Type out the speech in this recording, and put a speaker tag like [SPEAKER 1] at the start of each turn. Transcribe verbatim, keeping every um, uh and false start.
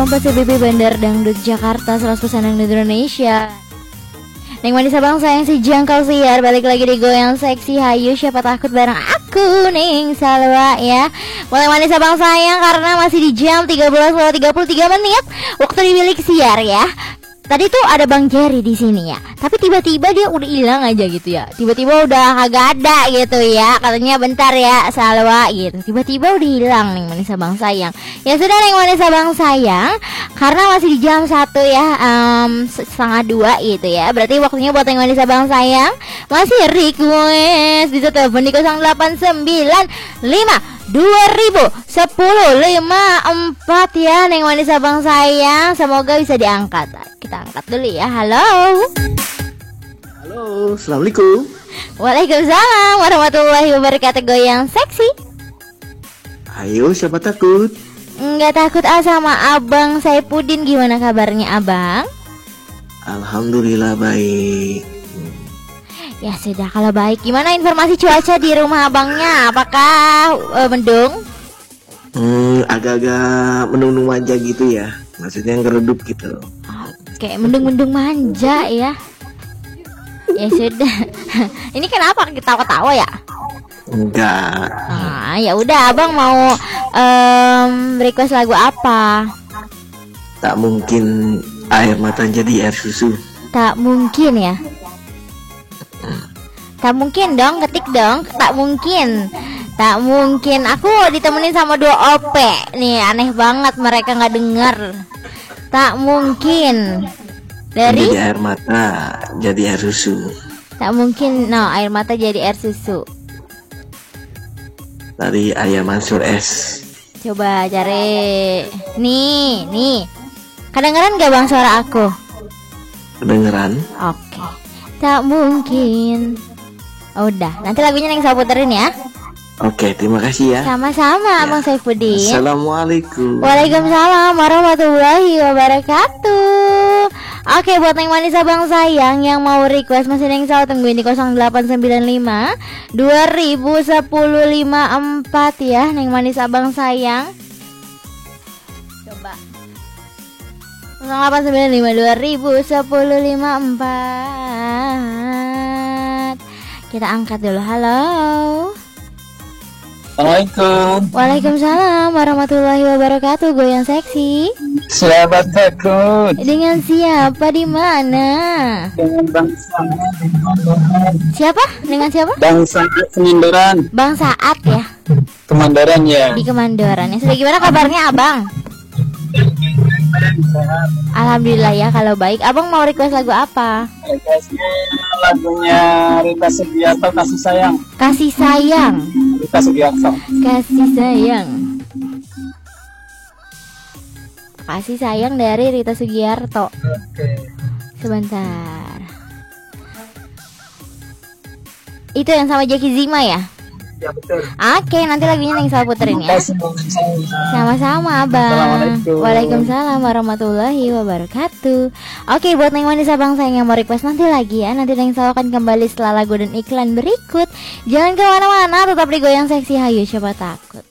[SPEAKER 1] Kompas B B Bandar Dangdut Jakarta, seratus persen Dangdut Indonesia. Neng manis abang sayang si jangkau siar, balik lagi di goyang seksi. Hayu siapa takut bareng aku Neng Salwa ya. Boleh manis abang sayang karena masih di jam tiga belas lewat tiga puluh tiga menit waktu di bilik siar ya. Tadi tuh ada Bang Jerry di sini ya, tapi tiba-tiba dia udah hilang aja gitu ya. Tiba-tiba udah kagak ada gitu ya. Katanya bentar ya Salwa gitu. Tiba-tiba udah hilang Neng manis abang sayang. Ya sudah Neng manis abang sayang, karena masih di jam satu ya, um, setengah dua gitu ya. Berarti waktunya buat Neng manis abang sayang masih request bisa telepon di nol delapan sembilan lima dua ribu sepuluh lima empat ya Neng manis abang sayang. Semoga bisa diangkat. Kita angkat dulu ya. Halo.
[SPEAKER 2] Halo, assalamualaikum.
[SPEAKER 1] Waalaikumsalam warahmatullahi wabarakatuh. Goyang seksi.
[SPEAKER 2] Ayo, siapa takut?
[SPEAKER 1] Nggak takut ah sama Abang Saipudin. Gimana kabarnya Abang?
[SPEAKER 2] Alhamdulillah baik.
[SPEAKER 1] Ya sudah kalau baik. Gimana informasi cuaca di rumah abangnya? Apakah uh, mendung?
[SPEAKER 2] Hmm, agak-agak mendung manja gitu ya. Maksudnya ngeredup gitu.
[SPEAKER 1] Kayak mendung-mendung manja ya. Ya sudah. Ini kenapa ketawa-tawa ya?
[SPEAKER 2] Enggak.
[SPEAKER 1] Ah, ya udah abang mau um, request lagu apa?
[SPEAKER 2] Tak mungkin air mata jadi air susu.
[SPEAKER 1] Tak mungkin ya. Tak mungkin dong, ketik dong. Tak mungkin. Tak mungkin. Aku ditemenin sama dua O P. Nih aneh banget mereka nggak dengar. Tak mungkin. Dari
[SPEAKER 2] Jadi air mata jadi air susu.
[SPEAKER 1] tak mungkin. No, air mata jadi air susu.
[SPEAKER 2] Dari Ayah Mansur S.
[SPEAKER 1] Coba cari. Nih, nih. Kedengeran gak bang suara aku?
[SPEAKER 2] Kedengeran?
[SPEAKER 1] Oke. Tak mungkin. Oh, udah, nanti lagunya yang saya puterin ya.
[SPEAKER 2] Oke, terima kasih ya.
[SPEAKER 1] Sama-sama
[SPEAKER 2] Ya.
[SPEAKER 1] Abang Saifuddin.
[SPEAKER 2] Assalamualaikum.
[SPEAKER 1] Waalaikumsalam warahmatullahi wabarakatuh. Oke, buat Neng manis abang sayang yang mau request masih Neng Sal tungguin di nol delapan sembilan lima dua ribu sepuluh lima empat ya Neng manis abang sayang. Coba nol delapan sembilan lima dua ribu sepuluh lima empat. Kita angkat dulu. Halo.
[SPEAKER 3] Assalamualaikum.
[SPEAKER 1] Waalaikumsalam warahmatullahi wabarakatuh. Goyang seksi.
[SPEAKER 3] Siapa takut?
[SPEAKER 1] Dengan siapa di mana?
[SPEAKER 3] Dengan bangsa.
[SPEAKER 1] Siapa? Dengan siapa?
[SPEAKER 3] Bangsa Kemandoran.
[SPEAKER 1] Bang Saat ya.
[SPEAKER 3] Kemandoran ya.
[SPEAKER 1] Di Kemandoran. Ya sudah, gimana kabarnya Abang? Alhamdulillah ya kalau baik. Abang mau request lagu apa?
[SPEAKER 3] Requestnya lagunya Rita Sugiarto, Kasih Sayang.
[SPEAKER 1] Kasih sayang.
[SPEAKER 3] Rita Sugiarto.
[SPEAKER 1] Kasih sayang. Kasih sayang dari Rita Sugiarto.
[SPEAKER 3] Oke.
[SPEAKER 1] Sebentar. Itu yang sama Jackie Zima ya?
[SPEAKER 3] Ya betul.
[SPEAKER 1] Oke, nanti lagunya yang saya puterin ya. Sama-sama Abang.
[SPEAKER 3] Assalamualaikum.
[SPEAKER 1] Waalaikumsalam warahmatullahi wabarakatuh. Oke, buat Neng manis abang sayang yang mau request nanti lagi ya. Nanti Neng Sal akan kembali setelah lagu dan iklan berikut. Jangan kemana-mana, tetap di goyang seksi. Hayu siapa takut.